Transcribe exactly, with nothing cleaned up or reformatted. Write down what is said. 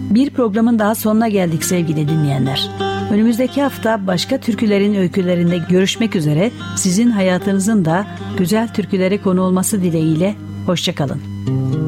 Bir programın daha sonuna geldik sevgili dinleyenler. Önümüzdeki hafta başka türkülerin öykülerinde görüşmek üzere. Sizin hayatınızın da güzel türkülere konu olması dileğiyle. Hoşça kalın.